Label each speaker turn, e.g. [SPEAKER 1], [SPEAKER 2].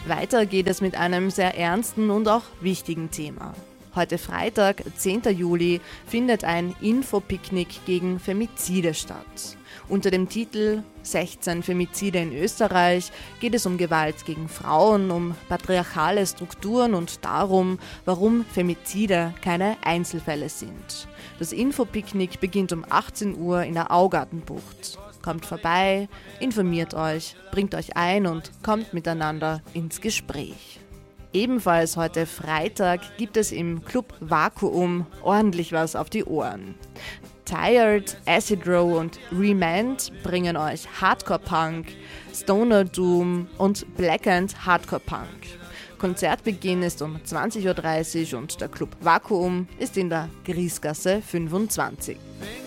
[SPEAKER 1] Weiter geht es mit einem sehr ernsten und auch wichtigen Thema. Heute Freitag, 10. Juli, findet ein Infopicknick gegen Femizide statt. Unter dem Titel 16 Femizide in Österreich geht es um Gewalt gegen Frauen, um patriarchale Strukturen und darum, warum Femizide keine Einzelfälle sind. Das Infopicknick beginnt um 18 Uhr in der Augartenbucht. Kommt vorbei, informiert euch, bringt euch ein und kommt miteinander ins Gespräch. Ebenfalls heute Freitag gibt es im Club Vakuum ordentlich was auf die Ohren. Tired, Acid Row und Remand bringen euch Hardcore Punk, Stoner Doom und Blackened Hardcore Punk. Konzertbeginn ist um 20.30 Uhr und der Club Vakuum ist in der Griesgasse 25.